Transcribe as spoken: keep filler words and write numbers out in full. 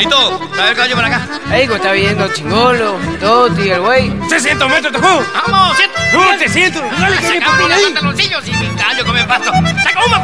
Lito, trae el caballo para acá. Ahí como está viendo Chingolo, Toti, el güey. trescientos metros, Tojú. Vamos, siento. No, trescientos. Dale, que Sacamos los pantaloncillos y mi caballo come pasto. ¡Saca uno!